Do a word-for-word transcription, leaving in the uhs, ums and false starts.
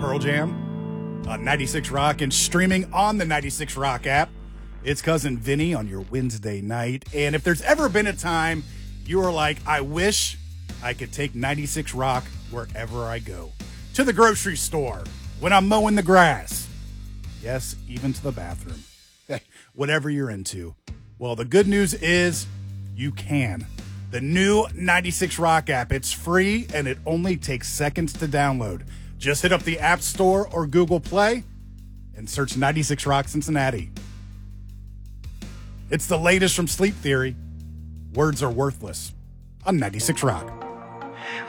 Pearl Jam on ninety-six Rock and streaming on the ninety-six Rock app. It's Cousin Vinny on your Wednesday night. And if there's ever been a time you are like, I wish I could take ninety-six Rock wherever I go. To the grocery store, when I'm mowing the grass. Yes, even to the bathroom. Whatever you're into. Well, the good news is you can. The new ninety-six Rock app. It's free and it only takes seconds to download. Just hit up the App Store or Google Play and search ninety-six Rock Cincinnati. It's the latest from Sleep Theory. Words are worthless on ninety-six Rock.